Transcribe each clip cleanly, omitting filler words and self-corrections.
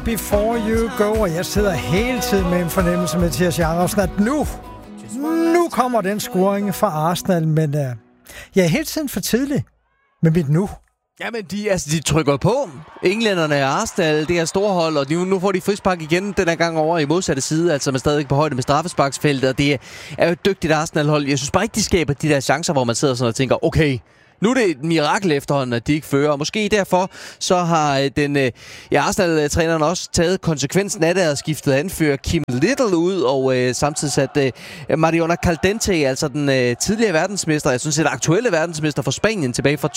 Before You Go, og jeg sidder hele tiden med en fornemmelse, Mathias Jacobsen, at nu kommer den scoring fra Arsenal, men jeg er hele tiden for tidlig med mit nu. Jamen, de trykker på. Englænderne er Arsenal, det her store hold, og nu får de frispark igen den her gang over i modsatte side, altså man stadig på højde med straffesparksfeltet, og det er jo et dygtigt Arsenal-hold. Jeg synes bare ikke, de skaber de der chancer, hvor man sidder sådan og tænker, okay, nu er det et mirakel efterhånden, at de ikke fører. Og måske derfor så har Arsenal-træneren også taget konsekvensen af det og skiftet anfører Kim Little ud og samtidig sat Mariona Caldente, altså den tidligere verdensmester, jeg synes aktuelle verdensmester for Spanien tilbage fra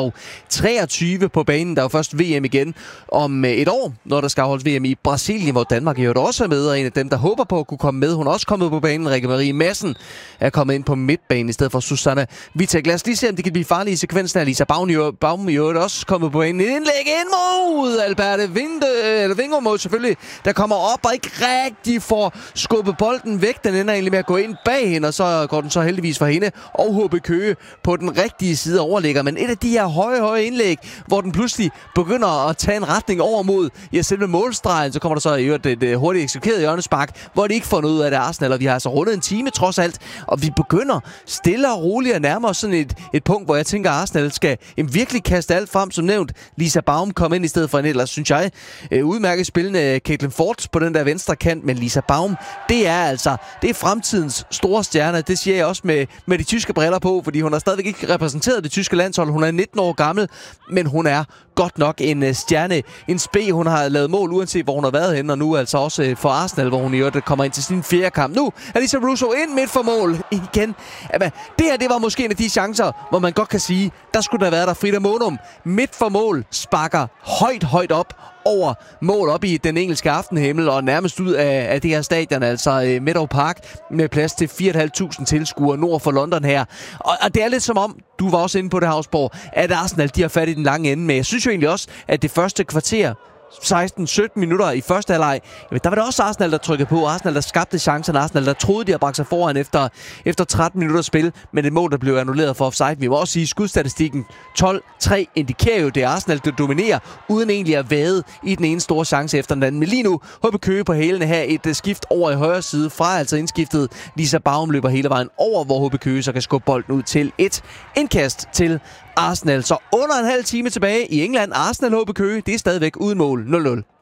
2023 på banen. Der er jo først VM igen om et år, når der skal afholdes VM i Brasilien, hvor Danmark jo også er med, og en af dem, der håber på at kunne komme med. Hun er også kommet på banen. Rikke Marie Madsen er kommet ind på midtbanen i stedet for Susanna Witek. Lad os lige se, om det kan blive farligt i sekvensen af Lisa Baum jo også kommet på en indlæg ind mod Alberte Vingegaard selvfølgelig, der kommer op og ikke rigtig får skubbet bolden væk. Den ender egentlig med at gå ind bag hende, og så går den så heldigvis for hende og HB Køge på den rigtige side overligger. Men et af de her høje indlæg, hvor den pludselig begynder at tage en retning over mod selve målstregen, så kommer der så i øvrigt et hurtigt eksekveret hjørnespark, hvor de ikke får noget ud af det Arsenal, og vi har altså rundet en time trods alt, og vi begynder stille og roligt at nærme os sådan et punkt, hvor jeg tænker, Arsenal skal virkelig kaste alt frem, som nævnt. Lisa Baum kom ind i stedet for en ellers, synes jeg, udmærket spillende Caitlin Ford på den der venstre kant, men Lisa Baum, det er fremtidens store stjerne. Det siger jeg også med de tyske briller på, fordi hun har stadigvæk ikke repræsenteret det tyske landshold. Hun er 19 år gammel, men hun er godt nok en stjerne, en spe. Hun har lavet mål, uanset hvor hun har været henne, og nu altså også for Arsenal, hvor hun i øvrigt kommer ind til sin fjerde kamp. Nu er Lisa Russo ind midt for mål igen. Jamen, det her, det var måske en af de chancer, hvor man godt kan sige, der skulle der være der Frida Monum midt for mål, sparker højt op over mål op i den engelske aftenhimmel og nærmest ud af det her stadion, altså Meadow Park, med plads til 4.500 tilskuere nord for London her. Og det er lidt som om, du var også inde på det, Havsborg, at Arsenal, de har fat i den lange ende, men jeg synes jo egentlig også, at det første kvarter, 16-17 minutter i første halvleg, der var det også Arsenal, der trykkede på. Arsenal, der skabte chancerne. Arsenal, der troede, de havde bragt sig foran efter 13 minutter spil, men det mål, der blev annulleret for offside. Vi må også sige, skudstatistikken 12-3 indikerer jo, det er Arsenal, der dominerer, uden egentlig at vade i den ene store chance efter den anden. Men lige nu, HB Køge på hælene her, et skift over i højre side fra altså indskiftet. Lisa Baum løber hele vejen over, hvor HB Køge så kan skubbe bolden ud til et indkast til Arsenal. Så under en halv time tilbage i England. Arsenal HB Køge, det er stadigvæk uden mål 0-0.